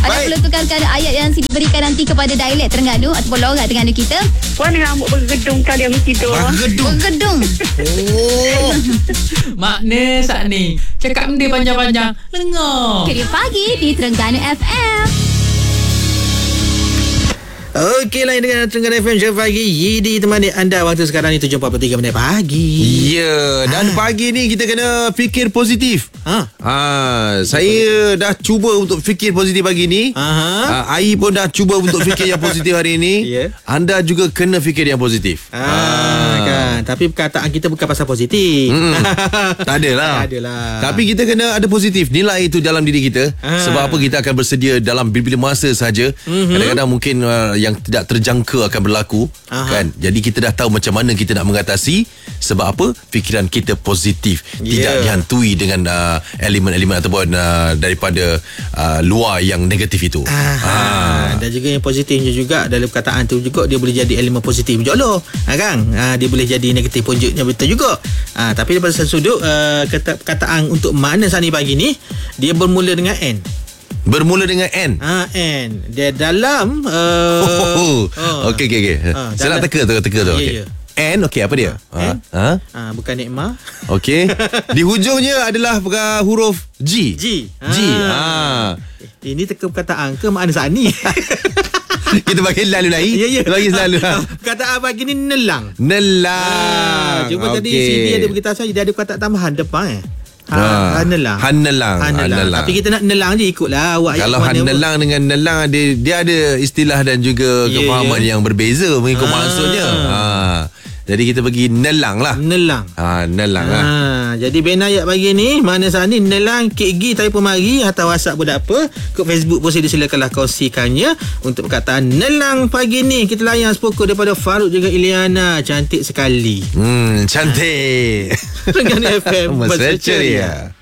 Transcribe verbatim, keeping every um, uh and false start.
Ada perlu tukarkan ayat yang diberikan nanti kepada dialek Terengganu ataupun logat Terengganu kita. Puan rambut bergedung kali yang begitu. Bergedung. Bergedung. Oh. Makna saat ni cakap benda panjang-panjang. Lengar. Kerja pagi di Terengganu F M. Okey, lain dengan Terengganu F M Show pagi. Yidi temani anda waktu sekarang ni tujuh empat puluh tiga minit pagi. Ya, dan ha. pagi ni kita kena fikir positif. Ha. Ha, saya dah cuba untuk fikir positif pagi ni. Aha. Ha, Ai pun dah cuba untuk fikir yang positif hari ni. Ya. Anda juga kena fikir yang positif. Ah, ha. kan. Tapi perkataan kita bukan pasal positif. Hmm. Tak adalah. Tak adalah. Tapi kita kena ada positif, nilai itu dalam diri kita. Ha. Sebab apa, kita akan bersedia dalam bila-bila masa saja. Mm-hmm. Kadang-kadang mungkin uh, yang tidak terjangka akan berlaku. Aha. Kan. Jadi kita dah tahu macam mana kita nak mengatasi. Sebab apa? Fikiran kita positif, yeah. Tidak dihantui dengan uh, elemen-elemen ataupun uh, daripada uh, luar yang negatif itu. Ah. Dan juga yang positifnya juga dalam perkataan tu juga dia boleh jadi elemen positif juga loh. Ha, kan? Ha, dia boleh jadi negatif pun juga betul juga. Ha, tapi daripada satu sudut uh, kata perkataan untuk makna saat ni pagi ni dia bermula dengan N. Bermula dengan N. Ha, N. Dia dalam uh, oh, oh. Oh. Okey okey okey. Ha, saya nak teka tu teka tu. Okey. Ya, ya. N, okey, apa dia? Ha, N? Ha? Ha, bukan nikmah. Okey. Di hujungnya adalah uh, huruf G. G. G. Ha. Ha. Ini teka perkataan ke makna saat ni? Kita bagi lalu lain. Ya, ya. Bagi selalu. Perkataan pagi ni nelang. Nelang. Ha, cuma okay. tadi C D ada beritahu saya dia ada perkataan tambahan depan eh. Ha, ha. Hanelang. Hanelang. Hanelang. Tapi kita nak nelang je ikutlah awak. Kalau hanelang dengan nelang dia, dia ada istilah dan juga yeah, kefahaman yeah. yang berbeza mengikut ha. maksudnya. Ha. Jadi kita bagi nelang lah. Nelang. Ha, nelang ha. lah. Jadi bina ayat pagi ni mana saat ni nelang Kek Gi telefon mari atau WhatsApp pun tak apa. Ke Facebook pun silakanlah kongsikannya untuk perkataan nelang pagi ni. Kita layan sepokok daripada Farouk juga Iliana. Cantik sekali. Hmm, cantik. Terengganu F M Mesra ceria.